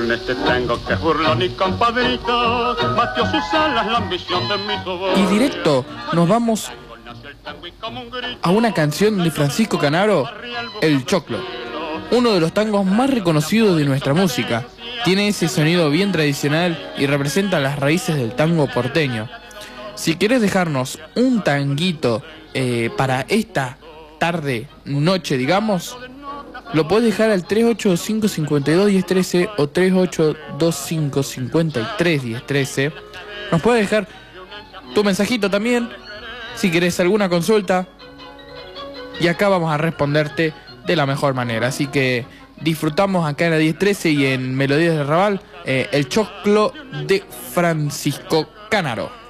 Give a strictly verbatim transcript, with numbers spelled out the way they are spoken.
con este tango que es burlón y compadrito, batió sus alas la ambición de mi sobrino. Y directo nos vamos a una canción de Francisco Canaro, El Choclo, uno de los tangos más reconocidos de nuestra música. Tiene ese sonido bien tradicional y representa las raíces del tango porteño. Si querés dejarnos un tanguito eh, para esta tarde, noche, digamos, lo podés dejar al tres ocho cinco cinco dos uno cero uno tres o tres ocho dos cinco cinco tres uno cero uno tres. Nos podés dejar tu mensajito también, si querés alguna consulta, y acá vamos a responderte de la mejor manera. Así que disfrutamos acá en la diez trece y en Melodías de Raval, eh, El Choclo de Francisco Canaro.